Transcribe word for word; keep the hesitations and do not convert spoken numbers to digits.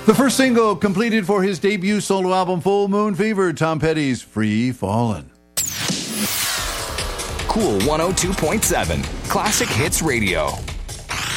The first single completed for his debut solo album, Full Moon Fever, Tom Petty's Free Fallin'. Cool one oh two point seven, Classic Hits Radio.